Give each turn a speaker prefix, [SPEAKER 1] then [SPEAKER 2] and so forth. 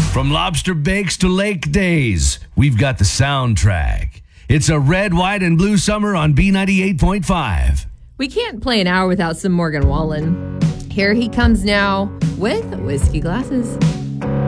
[SPEAKER 1] From lobster bakes to lake days, we've got the soundtrack. It's a red, white, and blue summer on B98.5.
[SPEAKER 2] We can't play an hour without some Morgan Wallen. Here he comes now with Whiskey Glasses.